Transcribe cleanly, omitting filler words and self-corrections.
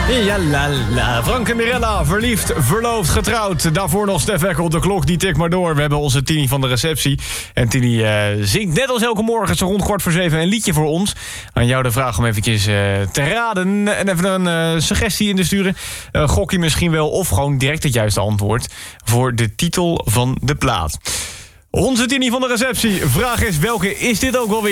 Ja, la, la. Frank en Mirella, verliefd, verloofd, getrouwd. Daarvoor nog Stef Ekkel, de klok die tikt maar door. We hebben onze Tini van de receptie. En Tini zingt net als elke morgen zo rond 6:45 een liedje voor ons. Aan jou de vraag om eventjes te raden en even een suggestie in te sturen. Gok je misschien wel of gewoon direct het juiste antwoord voor de titel van de plaat. Onze Tini van de receptie. Vraag is, welke is dit ook alweer?